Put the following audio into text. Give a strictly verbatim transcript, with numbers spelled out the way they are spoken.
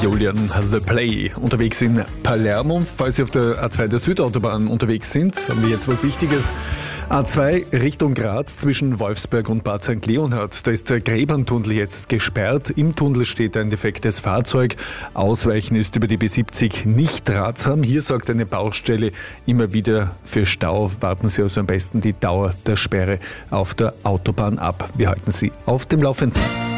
Julian The Play unterwegs in Palermo. Falls Sie auf der A zwei der Südautobahn unterwegs sind, haben wir jetzt was Wichtiges. A zwei Richtung Graz zwischen Wolfsberg und Bad Sankt Leonhard. Da ist der Gräberntunnel jetzt gesperrt. Im Tunnel steht ein defektes Fahrzeug. Ausweichen ist über die B siebzig nicht ratsam. Hier sorgt eine Baustelle immer wieder für Stau. Warten Sie also am besten die Dauer der Sperre auf der Autobahn ab. Wir halten Sie auf dem Laufenden.